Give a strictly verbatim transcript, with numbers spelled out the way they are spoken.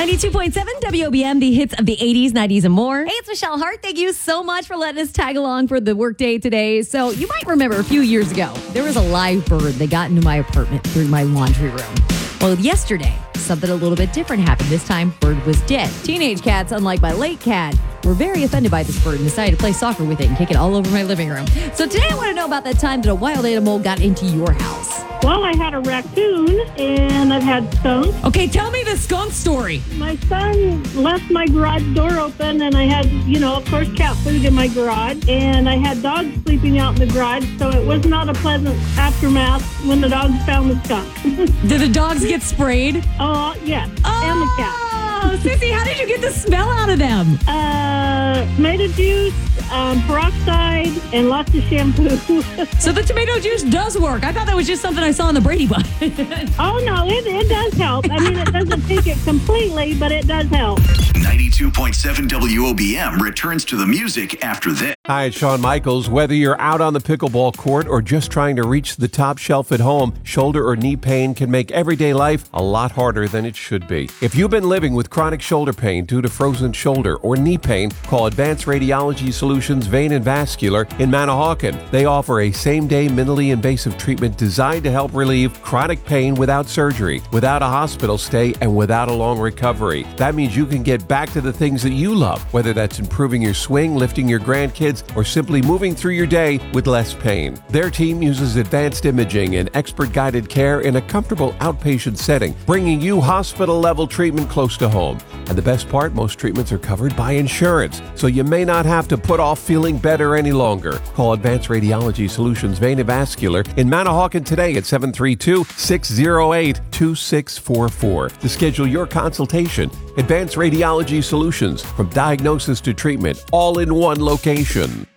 ninety-two point seven W O B M, the hits of the eighties, nineties, and more. Hey, it's Michelle Hart. Thank you so much for letting us tag along for the workday today. So you might remember a few years ago, there was a live bird that got into my apartment through my laundry room. Well, yesterday, something a little bit different happened. This time, bird was dead. Teenage cats, unlike my late cat, were very offended by this bird and decided to play soccer with it and kick it all over my living room. So today I want to know about that time that a wild animal got into your house. Well, I had a raccoon, and I've had skunks. Okay, tell me the skunk story. My son left my garage door open, and I had, you know, of course, cat food in my garage. And I had dogs sleeping out in the garage, so it was not a pleasant aftermath when the dogs found the skunk. Did the dogs get sprayed? Oh, yes, oh, and the cat. Oh, Sissy, how did you get the smell out of them? Uh, tomato juice, um, peroxide, and lots of shampoo. So the tomato juice does work. I thought that was just something I saw in the Brady Bunch. Oh, no, it, it does help. I mean, it doesn't take it completely, but it does help. ninety-two point seven W O B M returns to the music after this. Hi, it's Shawn Michaels. Whether you're out on the pickleball court or just trying to reach the top shelf at home, shoulder or knee pain can make everyday life a lot harder than it should be. If you've been living with chronic shoulder pain due to frozen shoulder or knee pain, call Advanced Radiology Solutions Vein and Vascular in Manahawkin. They offer a same-day minimally invasive treatment designed to help relieve chronic pain without surgery, without a hospital stay, and without a long recovery. That means you can get back to the things that you love, whether that's improving your swing, lifting your grandkids, or simply moving through your day with less pain. Their team uses advanced imaging and expert-guided care in a comfortable outpatient setting, bringing you hospital-level treatment close to home. And the best part, most treatments are covered by insurance, so you may not have to put off feeling better any longer. Call Advanced Radiology Solutions Vein and Vascular in Manahawkin today at seven three two, six zero eight, two six four four to schedule your consultation. Advanced Radiology Solutions, from diagnosis to treatment, all in one location.